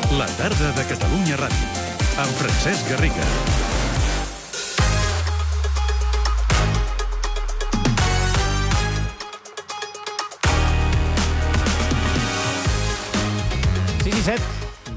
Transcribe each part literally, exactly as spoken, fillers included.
La tarda de Catalunya Ràdio, amb Francesc Garriga. sis i set,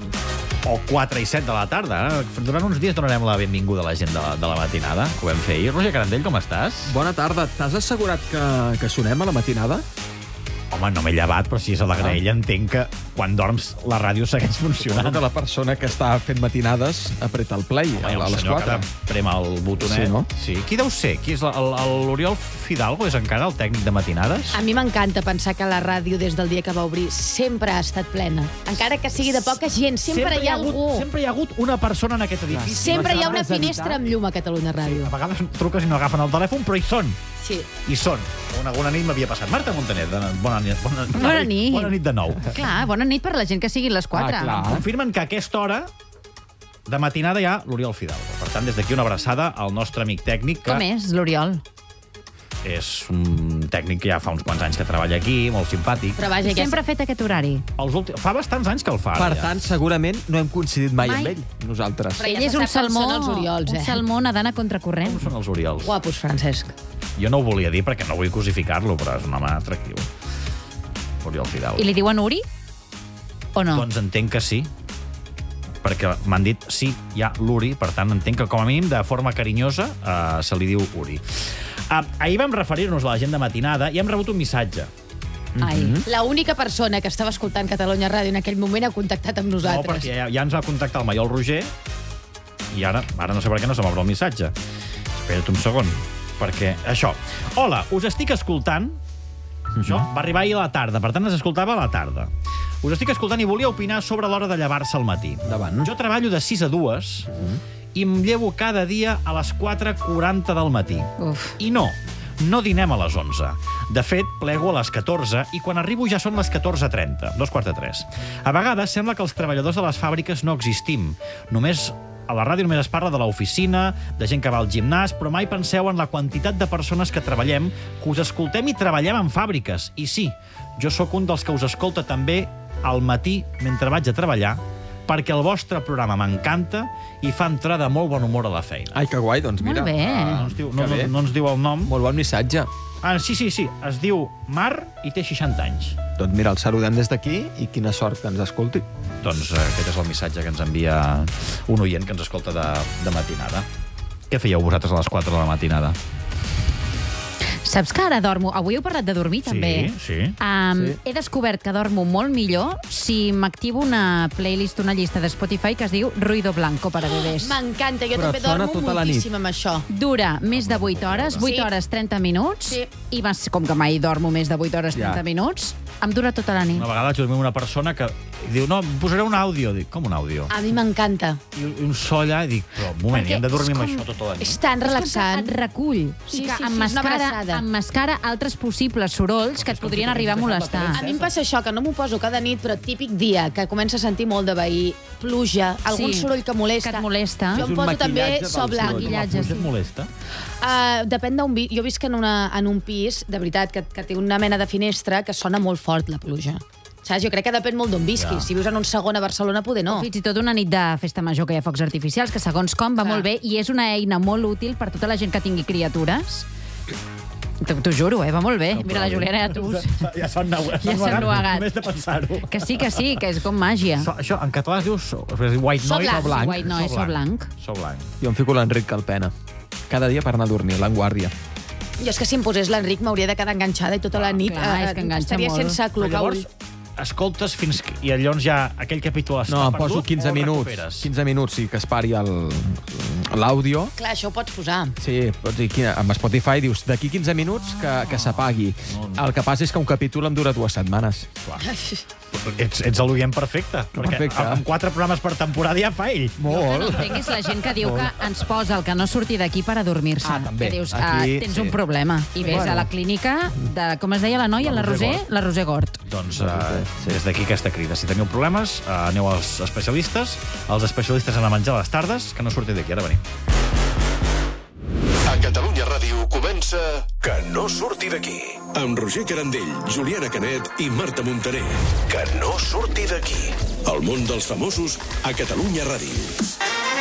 o quatre i set de la tarda. Durant uns dies donarem la benvinguda a la gent de la, de la matinada, que ho vam fer ahir. Roger Carandell, com estàs? Bona tarda. T'has assegurat que, que sonem a la matinada? Home, no m'he llevat, però si és a la graella entenc que quan dorms la ràdio segueix funcionant. Que la persona que està fent matinades apreta el play Home, a, a les senyor quatre. que prema el botonet. Sí, no? Sí. Qui deu ser? Qui és l'Oriol Fidalgo? És encara el tècnic de matinades? A mi m'encanta pensar que la ràdio, des del dia que va obrir, sempre ha estat plena. Encara que sigui de poca gent, sempre, hi ha hagut, algú. Sempre hi ha hagut una persona en aquest edifici. Sempre hi ha una Res d'evitar. finestra amb llum a Catalunya Ràdio. A vegades truques i no agafen el telèfon, però hi són. Sí. Hi són. Una, una nit m'havia passat. Marta Montaner, de, bona, nit, bona, Bona nit. Bona nit de nou. Clar, bona nit per la gent que siguin les quatre. Ah, clar. Confirmen que a aquesta hora de matinada hi ha l'Oriol Fidalgo. Per tant, des d'aquí una abraçada al nostre amic tècnic, que Com és, l'Oriol? és un tècnic que ja fa uns quants anys que treballa aquí, molt simpàtic. Però vaja, Sempre ha fet aquest horari. Els últims... Fa bastants anys que el fa. Per ara, ja. tant, segurament no hem coincidit mai, Mai. amb ell, nosaltres. Però ja Ell és se un sap com salmó, són els Oriols, eh? un salmó nedant a contracorrent. Com són els Oriols? Guapos, Francesc. Jo no ho volia dir perquè no vull cosificar-lo, però és un home atractiu. Oriol Fidalgo. I li diuen Uri? O no? Doncs entenc que sí, perquè m'han dit sí, hi ha l'Uri, per tant entenc que com a mínim de forma carinyosa eh, se li diu Uri. Uh, ahir vam referir-nos a la gent de matinada i hem rebut un missatge. Ai. La única persona que estava escoltant Catalunya Ràdio en aquell moment ha contactat amb No, nosaltres. perquè ja, ja ens va contactar el Maiol Roger i ara, ara no sé per què no se m'obre el missatge. Espera't un segon, perquè això. Hola, us estic escoltant. Això va arribar ahir a la tarda, per tant es escoltava a la tarda. Us estic escoltant i volia opinar sobre l'hora de llevar-se al matí. Endavant. Jo treballo de sis a dues i em llevo cada dia a les quatre quaranta del matí. Uf. I no, no dinem a les onze. De fet, plego a les catorze i quan arribo ja són les catorze trenta, dos quarts de tres. A vegades sembla que els treballadors de les fàbriques no existim. Només a la ràdio només es parla de l'oficina, de gent que va al gimnàs, però mai penseu en la quantitat de persones que treballem, que us escoltem i treballem en fàbriques. I sí, jo sóc un dels que us escolta també al matí mentre vaig a treballar, perquè el vostre programa m'encanta i fa entrar de molt bon humor a la feina. Ai, que guai, doncs mira. Molt bé. No ens diu, no, Que no, bé. no ens diu el nom. Molt bon missatge. Ah, sí, sí, sí. Es diu Mar i té seixanta anys. Doncs mira, el saludem des d'aquí i quina sort que ens escolti. Doncs eh, aquest és el missatge que ens envia un oient que ens escolta de, de matinada. Què fèieu vosaltres a les quatre de la matinada? Saps que ara dormo... Avui heu parlat de dormir, també. sí. Um, Sí. He descobert que dormo molt millor si m'activo una playlist, una llista de Spotify que es diu Ruido Blanco para bebés. M'encanta, jo Però també et sona dormo tota la nit. moltíssim amb això. Dura més de vuit hores, vuit Sí. hores trenta minuts, Sí. i vas, com que mai dormo més de vuit hores Ja. trenta minuts, em dura tota la nit. Una vegada vaig dormir amb una persona que diu, no, em posaré un àudio. Dic, com un àudio? A mi m'encanta. I un- un so allà i dic, però un moment, Perquè hem de dormir és amb com- això tota la nit. És tan És com relaxant. que et recull. O Sí, sigui que sí, sí, és una emmascara, abraçada. emmascara altres possibles sorolls que et podrien arribar a molestar. A mi em passa això, que no m'ho poso cada nit, però típic dia, que comença a sentir molt de veí, pluja, algun Sí, soroll que molesta. que et molesta. Jo És em un poso també maquillatge so del blanc. soroll. Maquillatge, Us sí. et molesta? Uh, depèn d'on vi... Jo visc en, una, en un pis, de veritat, que, que té una mena de finestra que sona molt fort la pluja. Saps? Jo crec que depèn molt d'on visquis. Ja. Si vius en un segon a Barcelona, poder no. Fins i tot una nit de festa major que hi ha focs artificials, que segons com va Clar. molt bé, i és una eina molt útil per tota la gent que tingui criatures. T'ho t'ho juro, eh? Va molt bé. No, Mira, la però- Juliana ja tus. Ja s'han Ja s'han nuegat. Només de pensar-ho. Que sí, que sí, que és com màgia. So, això, en català es diu so, es diu white So noise. blanc. blanc. White noise, so blanc. So blanc. Jo em fico l'Enric Calpena. Cada dia per anar a dormir, l'enguàrdia. Jo és que si em posés l'Enric m'hauria de quedar enganxada i tota la nit clar, eh, és que enganxa estaria molt. sense Però clocar llavors, ull. escoltes fins que... I llavors ja aquell capítol està No, em perdut poso quinze o el minuts. recuperes? quinze minuts, sí, que es pari el- l'àudio. Clar, això ho pots posar. Sí, pots dir, quina- amb Spotify dius, d'aquí quinze minuts que, que s'apagui. El que passa és que un capítol em dura dues setmanes. Ets, ets l'oient perfecte. Perquè Perfecte. amb quatre programes per temporada ja fa ell. El que no entenc és la gent que diu que ens posa el que no surti d'aquí per a dormir-se. Ah, també. Que dius, Aquí, ah, tens sí. un problema. I ves Bueno. a la clínica de, com es deia la noia, la, La Roser Roser? Gort. La Roser Gort. Doncs uh, des d'aquí aquesta crida. Si teniu problemes, uh, aneu als especialistes. Els especialistes han de menjar a les tardes, que no surti d'aquí. Ara venim. A Catalunya Ràdio comença comença Que no surti d'aquí. Amb Roger Carandell, Juliana Canet i Marta Montaner. Que no surti d'aquí. El món dels famosos a Catalunya Ràdio.